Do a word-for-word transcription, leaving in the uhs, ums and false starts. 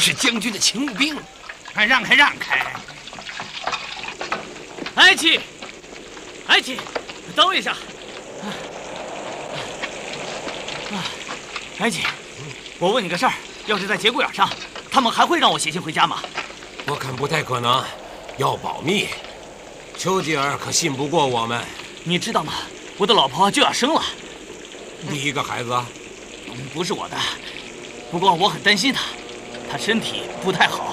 是将军的勤务兵。快让开，让开！ 埃及，埃及，等我一下。啊，埃及，我问你个事儿，要是在节骨眼上，他们还会让我写信回家吗？ 我看不太可能，要保密。丘吉尔可信不过我们。 你知道吗？我的老婆就要生了。 第一个孩子？ 不是我的，不过我很担心她，她身体不太好。